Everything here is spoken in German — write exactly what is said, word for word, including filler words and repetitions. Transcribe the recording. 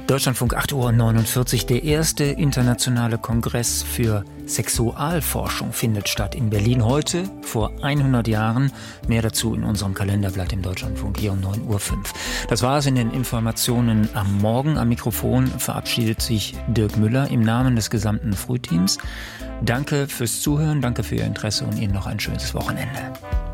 Deutschlandfunk acht Uhr neunundvierzig. Der erste internationale Kongress für Sexualforschung findet statt in Berlin heute, vor hundert Jahren. Mehr dazu in unserem Kalenderblatt im Deutschlandfunk hier um neun Uhr fünf. Das war es in den Informationen am Morgen. Am Mikrofon verabschiedet sich Dirk Müller im Namen des gesamten Frühteams. Danke fürs Zuhören, danke für Ihr Interesse und Ihnen noch ein schönes Wochenende.